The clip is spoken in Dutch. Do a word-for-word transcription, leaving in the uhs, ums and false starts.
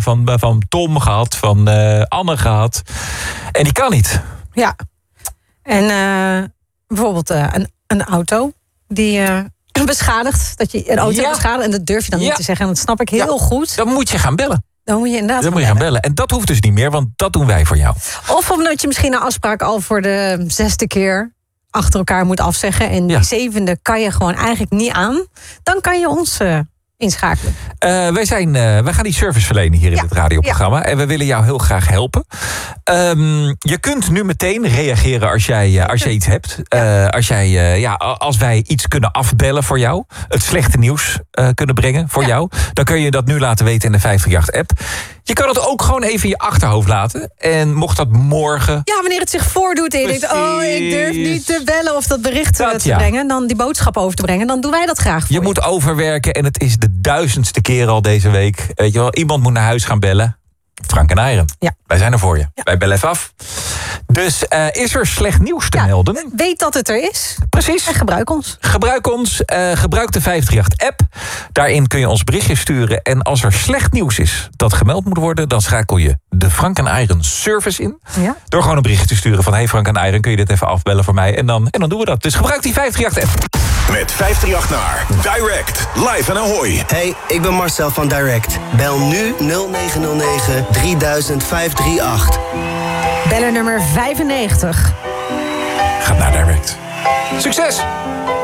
van, van Tom gehad, van uh, Anne gehad. En die kan niet. Ja. En uh, bijvoorbeeld uh, een, een auto die uh, beschadigt. Dat je een auto ja. beschadigt en dat durf je dan ja. niet te zeggen. En dat snap ik heel ja. goed. Dan moet je gaan bellen. Dan moet je inderdaad Dan moet je gaan bellen. En dat hoeft dus niet meer, want dat doen wij voor jou. Of omdat je misschien een afspraak al voor de zesde keer achter elkaar moet afzeggen. En ja. die zevende kan je gewoon eigenlijk niet aan. Dan kan je ons uh, inschakelen. Uh, wij, zijn, uh, wij gaan die service verlenen hier in ja. het radioprogramma. Ja. En we willen jou heel graag helpen. Um, je kunt nu meteen reageren als jij, uh, als jij iets hebt. Uh, als, jij, uh, ja, als wij iets kunnen afbellen voor jou. Het slechte nieuws uh, kunnen brengen voor ja. jou. Dan kun je dat nu laten weten in de vijfhonderdachttien app. Je kan het ook gewoon even in je achterhoofd laten. En mocht dat morgen... Ja, wanneer het zich voordoet en je denkt... oh, ik durf niet te bellen of dat bericht dat, te ja. brengen... dan die boodschap over te brengen, dan doen wij dat graag voor je. Je moet overwerken en het is de duizendste keer al deze week. Weet je wel, iemand moet naar huis gaan bellen. Frank en Iron. Ja. Wij zijn er voor je. Ja. Wij bellen even af. Dus uh, is er slecht nieuws te ja, melden? Weet dat het er is. Precies. En gebruik ons. Gebruik ons. Uh, gebruik de vijfhonderdachttien app. Daarin kun je ons berichtje sturen. En als er slecht nieuws is dat gemeld moet worden... dan schakel je de Frank en Iron service in. Ja. Door gewoon een berichtje te sturen van... hey Frank en Iron, kun je dit even afbellen voor mij? En dan, en dan doen we dat. Dus gebruik die vijfhonderdachttien app. Met vijfhonderdachttien naar Direct. Live en Ahoy. Hey, ik ben Marcel van Direct. Bel nu nul negen nul negen drie duizend vijf drie acht. Beller nummer vijfennegentig. Ga naar Direct. Succes!